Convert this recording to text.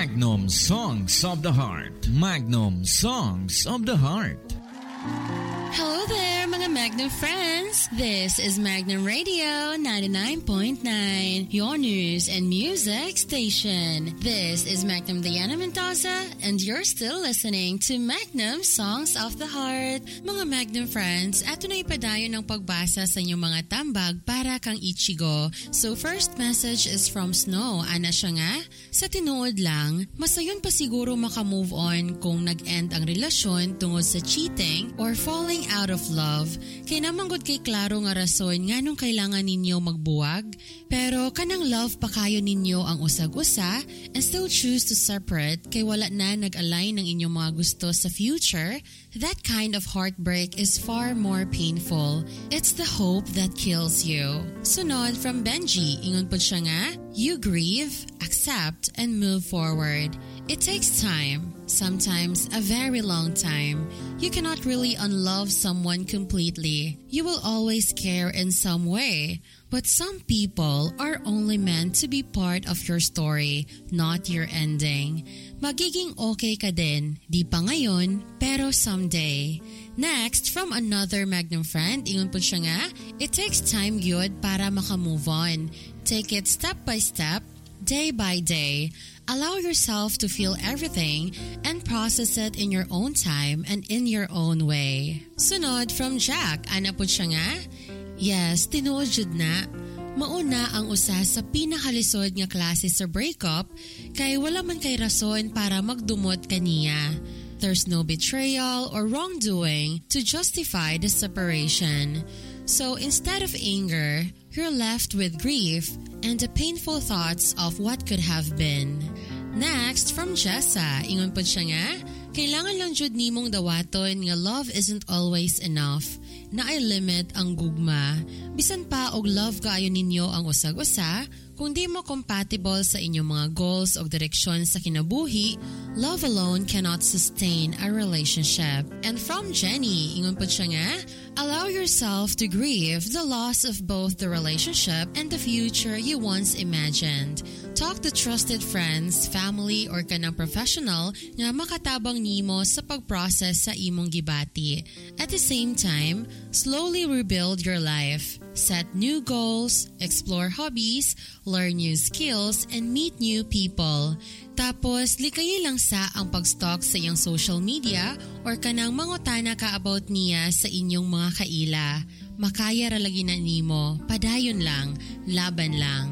Magnum Songs of the Heart. Magnum Songs of the Heart. Hello there, mga Magnum friends! This is Magnum Radio 99.9, your news and music station. This is Magnum Diana Mendoza, and you're still listening to Magnum Songs of the Heart. Mga Magnum friends, ato na ipadayon ng pagbasa sa inyong mga tambag para kang Ichigo. So first message is from Snow. Ana siya nga, sa tinuod lang, masayon pa siguro makamove on kung nag-end ang relasyon tungod sa cheating or falling out of love. Kaya naman gud kay klaro nga rason nga nung kailangan ninyo magbuwag, pero kanang love pa kayo ninyo ang usag-usa and still choose to separate kay wala na nag-align ng inyong mga gusto sa future. That kind of heartbreak is far more painful. It's the hope that kills you. Sunod from Benji, ingon po siya nga, you grieve, accept, and move forward. It takes time, sometimes a very long time. You cannot really unlove someone completely. You will always care in some way. But some people are only meant to be part of your story, not your ending. Magiging okay ka din, di pa ngayon, pero someday. Next, from another Magnum friend, ingon po siya nga, it takes time gyud para makamove on. Take it step by step, day by day. Allow yourself to feel everything and process it in your own time and in your own way. Sunod from Jack, ana po siya nga, yes, tinuod jud na. Mauna ang usa sa pinakalisod nga klase sa breakup kay wala man kay rason para magdumot kaniya. There's no betrayal or wrongdoing to justify the separation. So instead of anger, you're left with grief and the painful thoughts of what could have been. Next, from Jessa, ingon po siya nga, kailangan lang jud nimong dawaton nga love isn't always enough. Na ay limit ang gugma. Bisan pa og love kaayo ninyo ang usag-usa, kung di mo compatible sa inyong mga goals o direksyon sa kinabuhi, love alone cannot sustain a relationship. And from Jenny, ingon po siya nga, allow yourself to grieve the loss of both the relationship and the future you once imagined. Talk to trusted friends, family, or kanang professional nga makatabang nimo sa pag-process sa imong gibati. At the same time, slowly rebuild your life. Set new goals, explore hobbies, learn new skills, and meet new people. Tapos, likayi lang sa ang pag-stalk sa iyang social media or kanang mangutana ka about niya sa inyong mga kaila. Makaya ra lagi na nimo, padayon lang, laban lang.